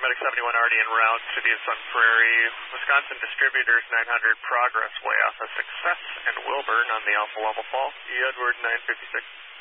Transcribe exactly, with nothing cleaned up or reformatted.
Paramedic seventy-one already en route, City of Sun Prairie, Wisconsin Distributors nine hundred, progress way off of Success and Wilburn on the Alpha level fall. Edward nine fifty-six.